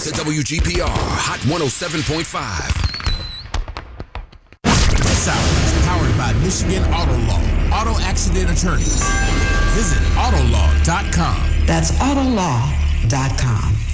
to WGPR Hot 107.5. This hour is powered by Michigan Auto Law. Auto accident attorneys. Visit Autolaw.com. That's Autolaw.com.